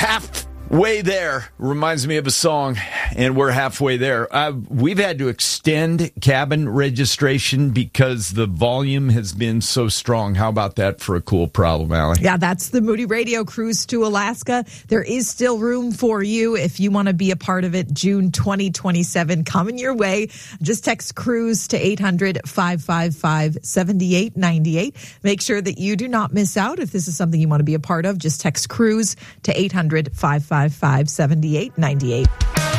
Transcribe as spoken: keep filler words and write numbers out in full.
Halfway there reminds me of a song, and we're halfway there. Uh, we've had to extend cabin registration because the volume has been so strong. How about that for a cool problem, Allie? Yeah, that's the Moody Radio cruise to Alaska. There is still room for you if you want to be a part of it. June twenty twenty-seven coming your way. Just text cruise to eight hundred, five five five, seven eight nine eight. Make sure that you do not miss out. If this is something you want to be a part of, just text cruise to eight hundred, five five five, seven eight nine eight.